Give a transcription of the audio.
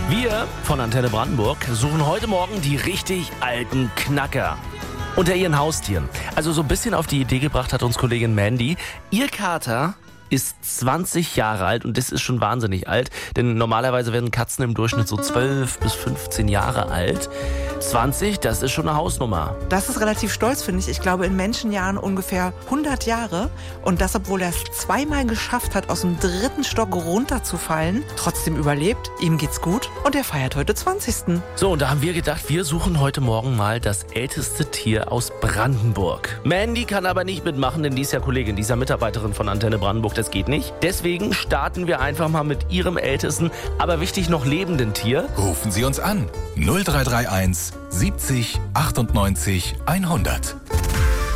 Wir von Antenne Brandenburg suchen heute Morgen die richtig alten Knacker unter ihren Haustieren. Also so ein bisschen auf die Idee gebracht hat uns Kollegin Mandy. Ihr Kater ist 20 Jahre alt und das ist schon wahnsinnig alt, denn normalerweise werden Katzen im Durchschnitt so 12 bis 15 Jahre alt. 20, das ist schon eine Hausnummer. Das ist relativ stolz, finde ich. Ich glaube, in Menschenjahren ungefähr 100 Jahre. Und das, obwohl er es zweimal geschafft hat, aus dem 3. Stock runterzufallen. Trotzdem überlebt, ihm geht's gut und er feiert heute 20. So, und da haben wir gedacht, wir suchen heute Morgen mal das älteste Tier aus Brandenburg. Mandy kann aber nicht mitmachen, denn die ist ja Kollegin, die ist ja Mitarbeiterin von Antenne Brandenburg. Das geht nicht. Deswegen starten wir einfach mal mit ihrem ältesten, aber wichtig noch lebenden Tier. Rufen Sie uns an. 0331 70 98 100.